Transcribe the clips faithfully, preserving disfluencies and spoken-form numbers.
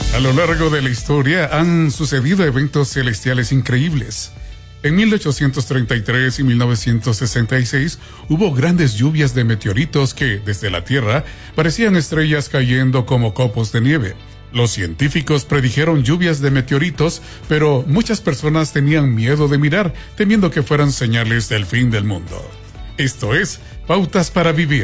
A lo largo de la historia han sucedido eventos celestiales increíbles. En mil ochocientos treinta y tres y mil novecientos sesenta y seis hubo grandes lluvias de meteoritos que, desde la Tierra, parecían estrellas cayendo como copos de nieve. Los científicos predijeron lluvias de meteoritos, pero muchas personas tenían miedo de mirar, temiendo que fueran señales del fin del mundo. Esto es Pautas para Vivir.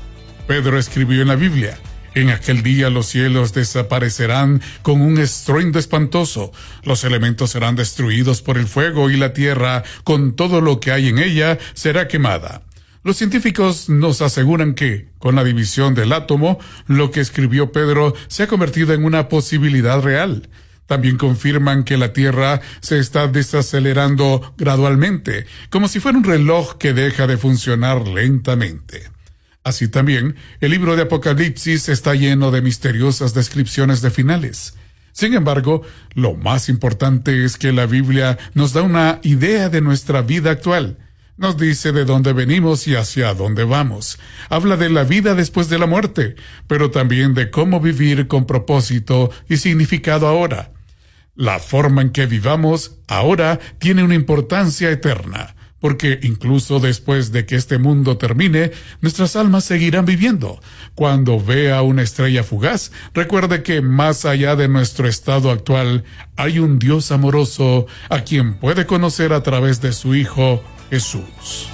Pedro escribió en la Biblia: en aquel día los cielos desaparecerán con un estruendo espantoso, los elementos serán destruidos por el fuego y la tierra, con todo lo que hay en ella, será quemada. Los científicos nos aseguran que, con la división del átomo, lo que escribió Pedro se ha convertido en una posibilidad real. También confirman que la Tierra se está desacelerando gradualmente, como si fuera un reloj que deja de funcionar lentamente. Así también, el libro de Apocalipsis está lleno de misteriosas descripciones de finales. Sin embargo, lo más importante es que la Biblia nos da una idea de nuestra vida actual. Nos dice de dónde venimos y hacia dónde vamos. Habla de la vida después de la muerte, pero también de cómo vivir con propósito y significado ahora. La forma en que vivamos ahora tiene una importancia eterna, porque incluso después de que este mundo termine, nuestras almas seguirán viviendo. Cuando vea una estrella fugaz, recuerde que más allá de nuestro estado actual, hay un Dios amoroso a quien puede conocer a través de su Hijo, Jesús.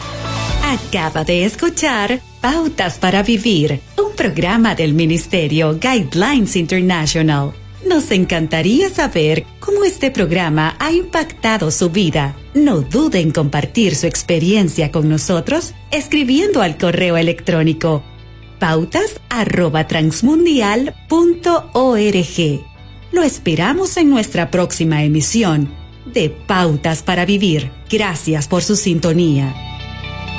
Acaba de escuchar Pautas para Vivir, un programa del Ministerio Guidelines International. Nos encantaría saber cómo este programa ha impactado su vida. No dude en compartir su experiencia con nosotros escribiendo al correo electrónico pautas arroba transmundial punto org. Lo esperamos en nuestra próxima emisión de Pautas para Vivir. Gracias por su sintonía.